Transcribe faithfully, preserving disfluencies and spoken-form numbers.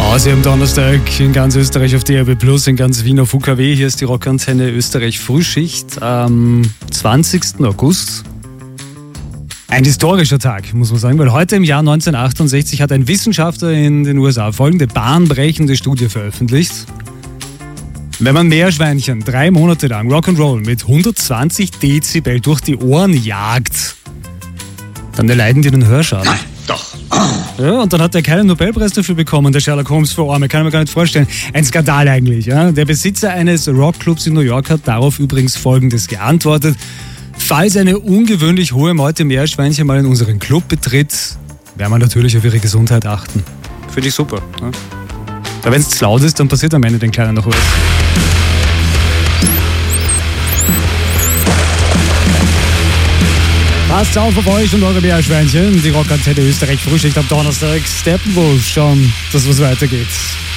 Pause am Donnerstag in ganz Österreich auf D A B plus, in ganz Wien auf U K W. Hier ist die Rockantenne Österreich Frühschicht am zwanzigsten August. Ein historischer Tag, muss man sagen, weil heute im Jahr neunzehnhundertachtundsechzig hat ein Wissenschaftler in den U S A folgende bahnbrechende Studie veröffentlicht. Wenn man Meerschweinchen drei Monate lang Rock'n'Roll mit hundertzwanzig Dezibel durch die Ohren jagt, dann erleiden die den Hörschaden. Nein, doch. Ja, und dann hat er keinen Nobelpreis dafür bekommen, der Sherlock Holmes für Arme, kann ich mir gar nicht vorstellen. Ein Skandal eigentlich. Ja? Der Besitzer eines Rockclubs in New York hat darauf übrigens Folgendes geantwortet: Falls eine ungewöhnlich hohe Meute Meerschweinchen mal in unseren Club betritt, werden wir natürlich auf ihre Gesundheit achten. Finde ich super. Ja? Aber wenn es zu laut ist, dann passiert am Ende den Kleinen noch was. Passt auf auf euch und eure Meerschweinchen. Die Rockantenne Österreich Frühschicht am Donnerstag. Steppenwolf, schauen, dass was weitergeht.